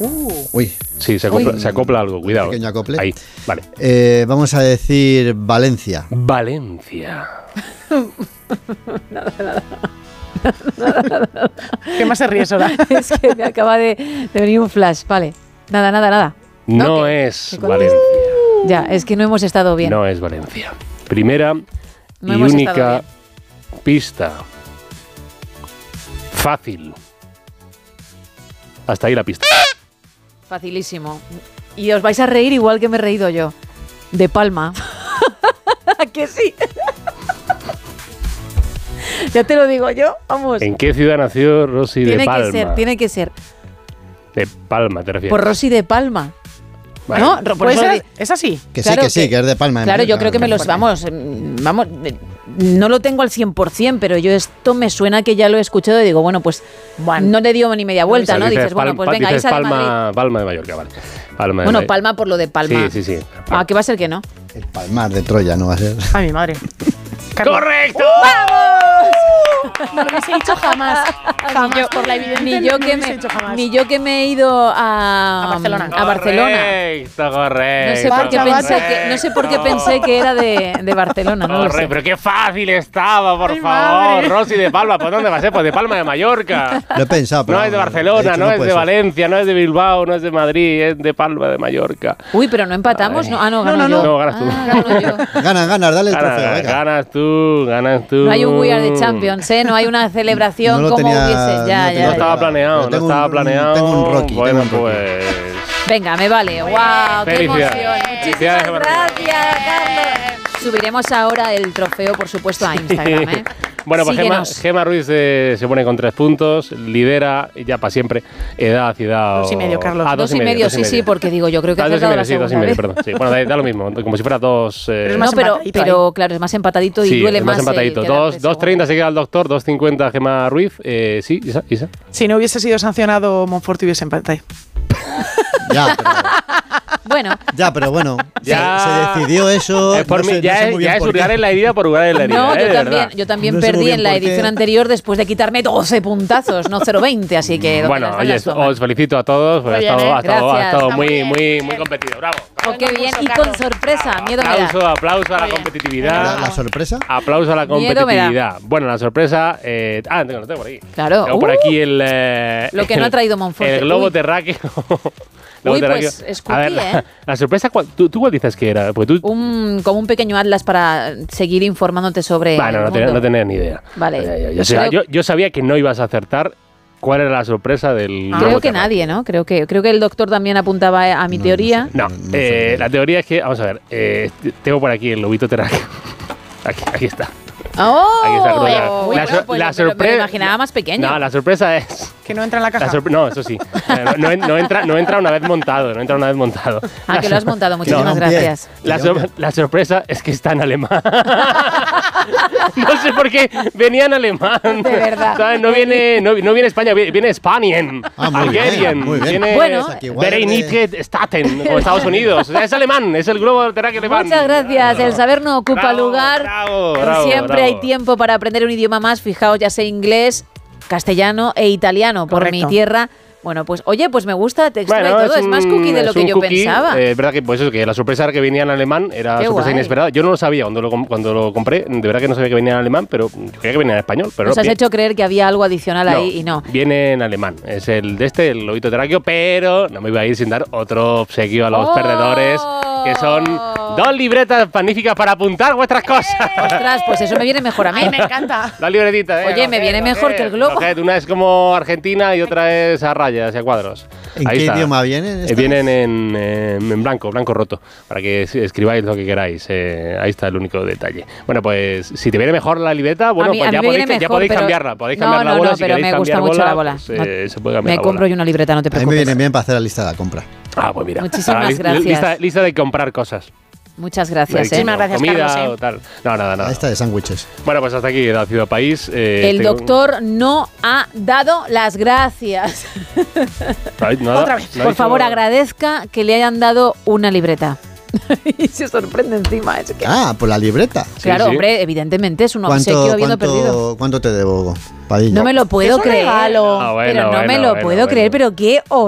Uy. Sí, se acopla algo, cuidado. Pequeño acople. Ahí, vale. Vamos a decir Valencia. Valencia. Nada. ¿Qué más se ríe, Sora? Es que me acaba de venir un flash. Vale. Nada. No es Valencia. Ya, es que no hemos estado bien. No es Valencia. Primera No y hemos única estado pista. Fácil. Hasta ahí la pista. Facilísimo. Y os vais a reír igual que me he reído yo. De Palma. ¿Que sí? Ya te lo digo yo, vamos. ¿En qué ciudad nació Rosy de Palma? Tiene que ser. De Palma, ¿te refieres? Por Rosy de Palma. Vale. ¿No? Por ¿Puede eso ser? ¿Es así? Que Claro sí, que es de Palma. Claro, yo creo que me los... Vamos, no lo tengo al 100%, pero yo esto me suena que ya lo he escuchado y digo, bueno, pues no le dio ni media vuelta, ¿no? Dices, bueno, pues venga, ahí sale Madrid. Palma de Mallorca, vale. Palma de Bueno, Mallorca. Palma por lo de Palma. Sí. Ah, ¿qué va a ser que no? El Palmar de Troya no va a ser. Ay, mi madre. ¡Correcto! No lo hubiese dicho jamás. Jamás, por la evidencia. Ni yo que me he ido a Barcelona. A Barcelona. Correcto. No sé por qué pensé que era de Barcelona, no lo sé. Pero qué fácil estaba, por Ay, favor. madre. Rosy de Palma, ¿por dónde va a ser? Pues de Palma de Mallorca. Lo he pensado, pero No es de Barcelona, no es puede de ser. Valencia, no es de Bilbao, no es de Madrid, es de Palma de Mallorca. Uy, pero no empatamos, ¿no? Ah, no, gano No, yo. no, ganas tú. Gano yo. Ganas, dale el trofeo, venga. Ganas tú. No hay un We Are the Champions, ¿eh? No hay una celebración No lo como tenía- hubiese. no Ya. tenía No estaba planeado, Tengo Tengo un Rocky, Bueno, tengo un Rocky. pues... Venga, me vale. ¡Wow! ¡Qué Felicidades. emoción! Muchísimas Felicidades, Gemma Ruiz. gracias, Carlos. Subiremos ahora el trofeo, por supuesto, a Instagram, ¿eh? Bueno, pues Síguenos. Gemma Ruiz se pone con 3 puntos, lidera ya para siempre Edad y 2,5, Carlos. 2,5, sí, porque digo, yo creo que he acertado la segunda 2,5, vez. perdón. Sí, bueno, da lo mismo, como si fuera 2... Es No, más pero empatadito claro, es más empatadito y sí, duele es más más. empatadito. el quedarte 2,30 se queda el doctor, 2,50 Gemma Ruiz. Sí, Isa. Si no hubiese sido sancionado, Monforte hubiese empatado. Ya, pero bueno, Ya. se decidió eso. Por mí, no ya sé muy bien es por hurgar qué. en la herida por hurgar en la herida. No, de verdad. yo también No sé muy perdí bien en la por qué. edición anterior después de quitarme 12 puntazos, no 0,20, así que... Bueno, oye, os felicito a todos, porque Muy ha bien, estado gracias. muy, Muy bien. muy competido. Bravo. Oh, qué bien, y con sorpresa, miedo me da. Aplauso a la Muy bien. competitividad. ¿La sorpresa? Aplauso a la Miedo me da. competitividad. Bueno, la sorpresa... lo tengo por aquí. Claro. Tengo por aquí el... Lo que no ha traído Monforte. El globo Uy. terráqueo. Uy, Globo pues, terráqueo. es A ver, cookie, ¿eh? la sorpresa, ¿tú cuál dices que era? Porque tú... Como un pequeño atlas para seguir informándote sobre Bueno, el no mundo. tenía ni idea. Vale. Yo sabía que no ibas a acertar cuál era la sorpresa del... Creo globo que terráqueo. nadie, ¿no? Creo que el doctor también apuntaba a mi teoría. No, No sé. la teoría es que, vamos a ver, tengo por aquí el lobito terráqueo. Aquí está. ¡Oh! Aquí está, creo que Uy, la bueno, sor- pues la me lo sorpresa. imaginaba más pequeño. No, la sorpresa es. Que no entra en la caja. No, eso sí. No entra una vez montado. Ah, que lo has montado. Muchísimas No, gracias. La sorpresa es que está en alemán. No sé por qué venía en alemán. De verdad. ¿Sabes? No viene España, viene Spanien. Muy bien, Algerien. muy bien. Viene Bueno, O sea, que igual es de- Vereinigte Staaten, como Estados Unidos. O sea, es alemán, es el globo terráqueo alemán. Muchas gracias. El saber no ocupa Bravo, lugar. bravo, Siempre bravo. hay tiempo para aprender un idioma más. Fijaos, ya sé inglés, castellano e italiano por Correcto. mi tierra. Bueno, pues oye, pues me gusta textura y todo. Es más cookie de lo que yo pensaba. Es verdad que pues eso, que la sorpresa era que venía en alemán, era Qué sorpresa guay. inesperada. Yo no lo sabía cuando lo compré, de verdad que no sabía que venía en alemán, pero yo creía que venía en español. Pero Nos no, has hecho creer que había algo adicional ahí y no. Viene en alemán. Es el el lobito terráqueo, pero no me iba a ir sin dar otro obsequio a los ¡Oh! perdedores, que son 2 libretas magníficas para apuntar vuestras cosas. Ostras, pues eso me viene mejor a mí. Ay, me encanta. La libretita, Oye, me viene mejor que el globo. Una es como Argentina y otra es a rayas y a cuadros. ¿En Ahí qué está. idioma vienen? Vienen en blanco roto, para que escribáis lo que queráis. Ahí está el único detalle. Bueno, pues si te viene mejor la libreta, bueno, A mí pues ya me viene podéis mejor, pero- cambiarla. Podéis No, cambiar la no, bola no, si pero queréis me gusta cambiar mucho la bola. pues, No, se puede cambiar Me la compro bola. yo una libreta, no te A mí me preocupes. viene bien para hacer la lista de la compra. Ah, pues mira. Muchísimas gracias. Lista de comprar cosas. Muchas gracias. Muchísimas gracias, Comida Carlos, o tal. No, nada. Esta de sándwiches. Bueno, pues hasta aquí la Ciudad País. El doctor no ha dado las gracias. Otra vez. Por favor, agradezca que le hayan dado una libreta. Y se sorprende encima. Es que... Ah, por la libreta. Claro, sí. hombre, evidentemente es un obsequio habiendo perdido. ¿Cuánto te debo, Padilla? No me lo puedo Es un creer. regalo. Ah, bueno, pero no me bueno, lo puedo creer, bueno. pero qué